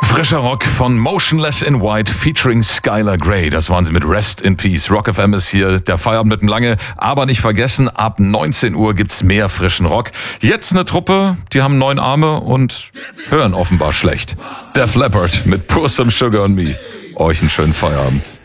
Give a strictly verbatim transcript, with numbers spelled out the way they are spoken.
Frischer Rock von Motionless in White featuring Skylar Grey. Das waren sie mit Rest in Peace. Rock F M ist hier, der Feierabend mit dem Lange. Aber nicht vergessen, ab neunzehn Uhr gibt's mehr frischen Rock. Jetzt eine Truppe, die haben neun Arme und hören offenbar schlecht. Def Leppard mit Pour Some Sugar on Me. Euch einen schönen Feierabend.